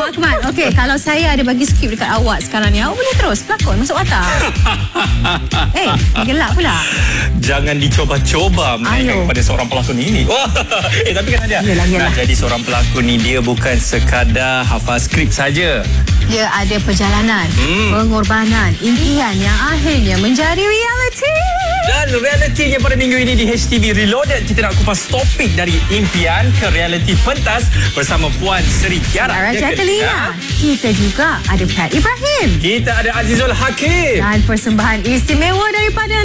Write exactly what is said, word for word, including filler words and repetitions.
Abang Akmal, okey, kalau saya ada bagi skrip dekat awak sekarang ni, awak boleh terus pelakon masuk watak. Eh, gelak pula. Jangan dicoba-coba menaikkan kepada seorang pelakon ini. Wah. Eh, tapi kan ada. Yelah, yelah. Nak jadi seorang pelakon ni, dia bukan sekadar hafal skrip saja. Dia ada perjalanan, Hmm. pengorbanan, impian yang akhirnya menjadi reality. Dan realitinya pada minggu ini di H T V Reloaded, kita nak kupas topik dari impian ke realiti pentas bersama Puan Seri Kiara. Kiara Jacqueline. Kita juga ada Pat Ibrahim. Kita ada Azizul Hakim. Dan persembahan istimewa daripada